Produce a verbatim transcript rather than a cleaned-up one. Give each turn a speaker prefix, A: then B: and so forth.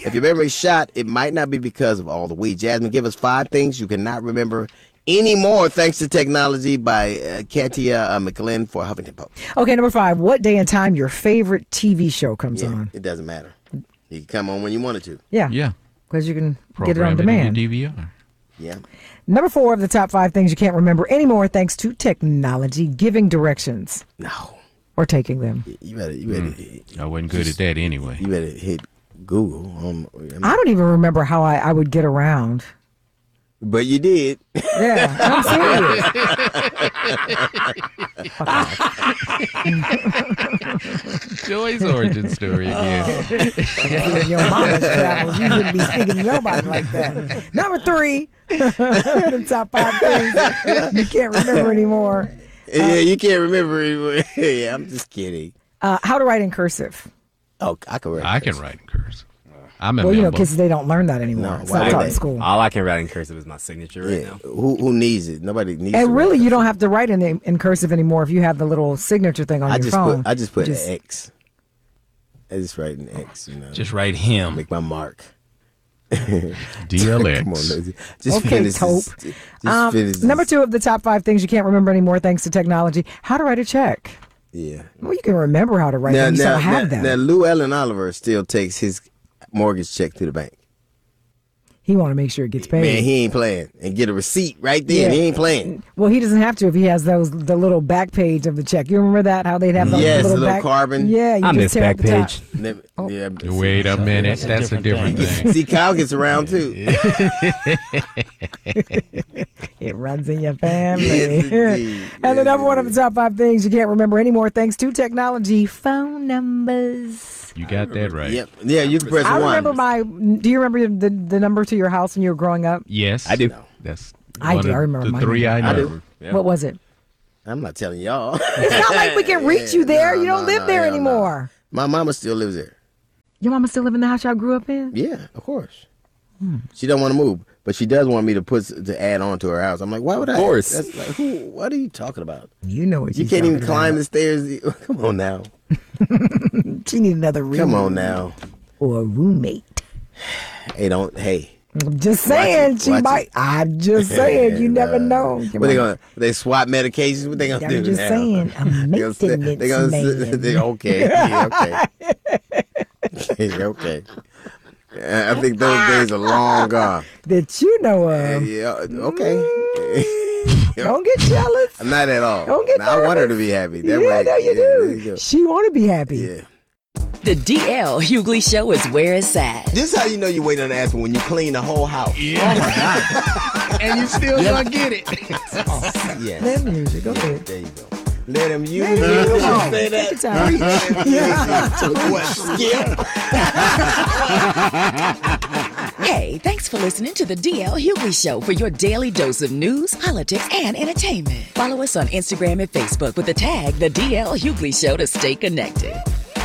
A: If your memory's shot, it might not be because of all the weed. Jasmine, give us five things you cannot remember anymore thanks to technology by uh, Katia uh, McGlynn for Huffington Post.
B: Okay, number five. What day and time your favorite T V show comes
A: Yeah,
B: on?
A: it doesn't matter. You can come on when you wanted to.
B: Yeah.
C: Yeah.
B: Because you can
C: Program
B: get it on
C: in
B: demand.
C: your D V R.
A: Yeah.
B: Number four of the top five things you can't remember anymore thanks to technology, giving directions
A: No.
B: or taking them.
A: You better, you better,
C: Mm. I wasn't good at that anyway.
A: you better hit Google. Um, I mean,
B: I don't even remember how I, I would get around.
A: but you did.
B: Yeah, I'm serious.
C: Joy's origin story again.
B: If your mama's travels, you wouldn't be speaking to nobody like that. Number three, the top five things you can't remember anymore.
A: Yeah, you can't remember anymore. Yeah, I'm just kidding.
B: Uh, how to write in cursive.
A: Oh, I can write.
C: I can write in cursive. I'm a
B: Well, you know,
C: member.
B: kids, they don't learn that anymore.
A: No,
B: it's
A: why
B: not
A: would
B: taught
A: they?
B: in school.
D: All I can write in cursive is my signature right
A: Yeah.
D: now.
A: Who who needs it? Nobody needs it.
B: And really, you don't have to write in in cursive anymore if you have the little signature thing on
A: I
B: your
A: just
B: phone.
A: put I just put
B: You
A: an X. I just write an X, you know.
C: Just write him.
A: make my mark.
C: D L X.
A: Come on, Lizzie. Just
B: Okay,
A: finish
B: Tope.
A: this. Just
B: Um,
A: finish
B: number
A: this.
B: two of the top five things you can't remember anymore thanks to technology. How to write a check.
A: Yeah.
B: Well, you can remember how to write
A: Now,
B: it. You
A: now,
B: still have
A: now,
B: that.
A: now, Lou Ellen Oliver still takes his mortgage check to the bank.
B: He want to make sure it gets paid.
A: Man, he ain't playing. And get a receipt right there.
B: Yeah.
A: He ain't playing.
B: Well, he doesn't have to if he has those the little back page of the check. You remember that? How they'd have the
A: Yes,
B: little,
A: the little
B: back,
A: carbon.
B: Yeah, you
D: I
B: just
D: miss
B: tear out
D: back
B: the top.
D: page.
A: Never-
B: Oh.
A: yeah,
C: Wait a minute. That's a different thing.
A: See, Kyle gets around too.
B: It runs in your family.
A: Yes, indeed.
B: And the
A: Yes,
B: number one of the
A: indeed.
B: top five things you can't remember anymore thanks to technology, phone numbers.
C: You got that right.
A: Yep. Yeah, you can press
B: I
A: one.
B: remember my. Do you remember the the number to your house when you were growing up?
C: Yes.
D: I do.
C: That's
B: I
C: one
B: do.
C: of
B: I remember
C: the
B: mine.
C: three I
A: I do.
C: know.
D: Yeah.
B: What was it?
A: I'm not telling y'all.
B: It's not like we can reach you there.
A: No,
B: you don't
A: no,
B: live
A: no,
B: there
A: hell no.
B: anymore.
A: My mama still lives there.
B: Your mama still live in the house y'all grew up in?
A: Yeah, of course. She don't want to move, but she does want me to put to add on to her house. I'm like, why would I?
D: Of course.
A: That's like, who? What are you talking about?
B: You know what
A: You
B: she's
A: can't even
B: talking
A: climb
B: about.
A: the stairs. Come on now.
B: She need another room.
A: Come on now.
B: Or a roommate.
A: Hey, don't. Hey.
B: I'm just saying
A: it,
B: she
A: watch
B: might.
A: it.
B: I'm just saying you never know.
A: What they gonna? They swap medications. What they gonna
B: I'm
A: do
B: just
A: now?
B: saying, I'm
A: They gonna say-
B: maintenance
A: they gonna say-
B: man.
A: they- okay. Yeah, okay. okay. Uh, I think those days are long gone.
B: That you know
A: Uh,
B: of.
A: yeah. Okay.
B: Don't get jealous.
A: I'm not at all.
B: Don't get
A: Now, I want her to
B: nervous.
A: be happy. That
B: yeah,
A: way,
B: no, you
A: yeah, there you
B: do.
A: go.
B: She want to be happy.
A: Yeah.
E: The D L Hughley Show is where it's at.
A: This is how you know you wait on the answer when you clean the whole house.
C: Yeah. And you still gonna get it.
A: Yes.
B: Let me use it. Go ahead.
A: There you go. Let him use
B: Let
A: it.
B: him use it.
A: Come on. Say
B: Take your
A: that.
B: time.
A: What, Skip?
E: Hey, thanks for listening to the D L Hughley Show for your daily dose of news, politics, and entertainment. Follow us on Instagram and Facebook with the tag The D L Hughley Show to stay connected.